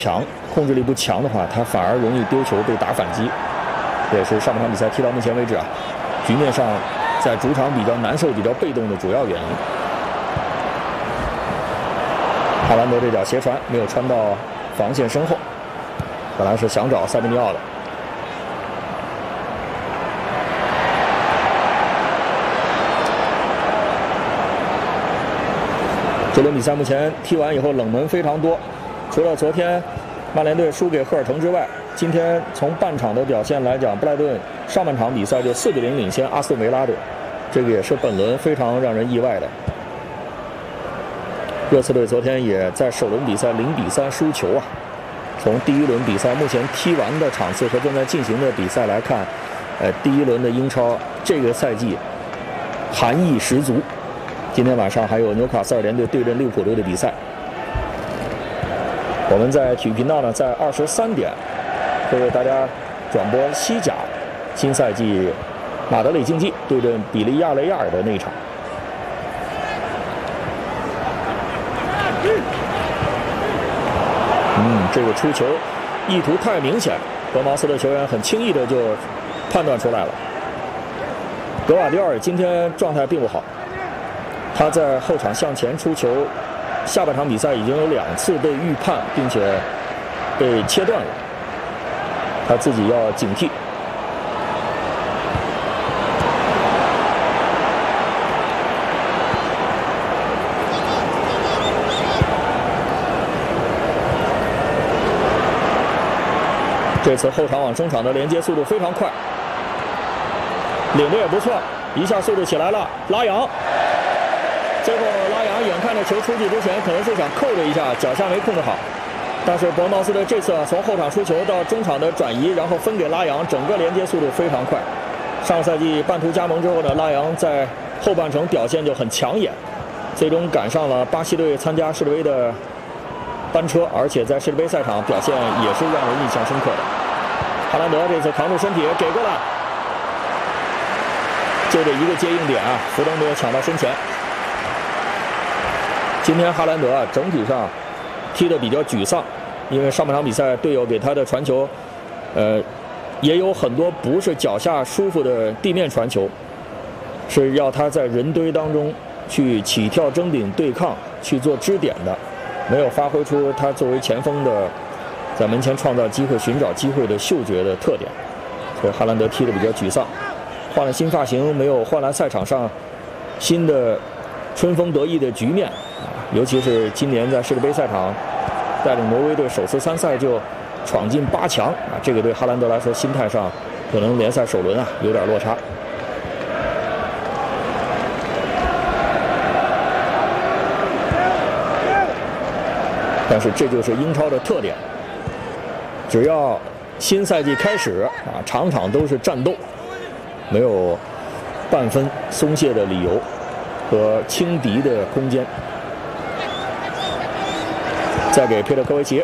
强，控制力不强的话，他反而容易丢球被打反击。这也是上半场比赛踢到目前为止啊，局面上在主场比较难受、比较被动的主要原因。哈兰德这脚斜传没有穿到防线身后，本来是想找塞梅尼奥的。这轮比赛目前踢完以后冷门非常多，除了昨天曼联队输给赫尔城之外，今天从半场的表现来讲，布莱顿上半场比赛就4-0领先阿斯顿维拉队，这个也是本轮非常让人意外的。热刺队昨天也在首轮比赛0-3输球啊。从第一轮比赛目前踢完的场次和正在进行的比赛来看，第一轮的英超这个赛季寒意十足。今天晚上还有纽卡斯尔联队对阵利物浦队的比赛。我们在体育频道呢，在23点会为大家转播西甲新赛季马德里竞技对阵比利亚雷亚尔的那一场。这个出球意图太明显，德茅斯的球员很轻易的就判断出来了。格瓦迪奥尔今天状态并不好，他在后场向前出球，下半场比赛已经有2次被预判，并且被切断了，他自己要警惕。这次后场往中场的连接速度非常快，领的也不错，一下速度起来了，拉扬。最后拉扬眼看着球出去之前，可能是想扣着一下，脚下没控制好。但是伯恩茅斯的这次从后场出球到中场的转移，然后分给拉扬，整个连接速度非常快。上个赛季半途加盟之后呢，拉扬在后半程表现就很抢眼，最终赶上了巴西队参加世界杯的班车，而且在世界杯赛场表现也是让人印象深刻的。哈兰德这次扛住身体给过来，就这一个接应点啊，福登没有抢到身前。今天哈兰德啊，整体上踢得比较沮丧，因为上半场比赛队友给他的传球，也有很多不是脚下舒服的地面传球，是要他在人堆当中去起跳争顶对抗，去做支点的，没有发挥出他作为前锋的在门前创造机会、寻找机会的嗅觉的特点，所以哈兰德踢得比较沮丧。换了新发型，没有换来赛场上新的春风得意的局面。尤其是今年在世界杯赛场带领挪威队首次参赛就闯进8强啊，这个对哈兰德来说心态上可能联赛首轮啊有点落差。但是这就是英超的特点，只要新赛季开始啊，场场都是战斗，没有半分松懈的理由和轻敌的空间。再给佩特科维奇，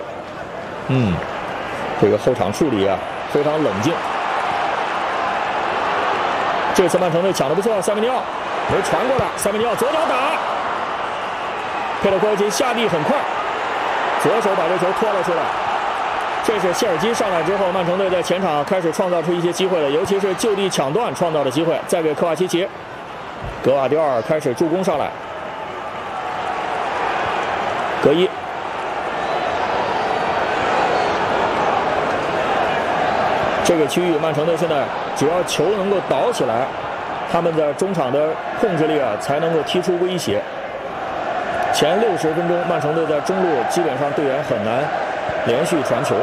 这个后场处理啊非常冷静。这次曼城队抢得不错，塞梅尼奥没传过来，塞梅尼奥左脚打，佩特科维奇下地很快，左手把这球拖了出来。这是谢尔基上来之后，曼城队在前场开始创造出一些机会了，尤其是就地抢断创造的机会。再给科瓦奇奇，格瓦迪奥尔开始助攻上来，格伊。这个区域曼城队现在只要球能够倒起来，他们在中场的控制力啊才能够踢出威胁。前60分钟曼城队在中路基本上队员很难连续传球，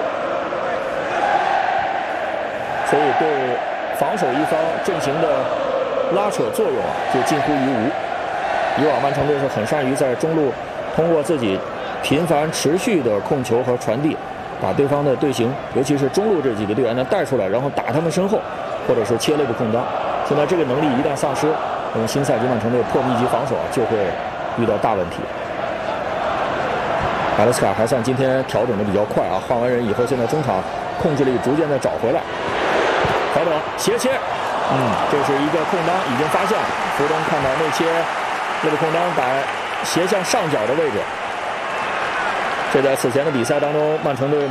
所以对防守一方阵型的拉扯作用啊就近乎于无。以往曼城队是很善于在中路通过自己频繁持续的控球和传递，把对方的队形，尤其是中路这几个队员呢带出来，然后打他们身后，或者是切内部空当。现在这个能力一旦丧失，那么新赛季曼城队破密集防守啊就会遇到大问题。埃勒斯卡还算今天调整的比较快啊，换完人以后，现在中场控制力逐渐在找回来。调整斜切，这是一个空当已经发现，福登看到内切，这个空当摆斜向上角的位置。这在此前的比赛当中，曼城队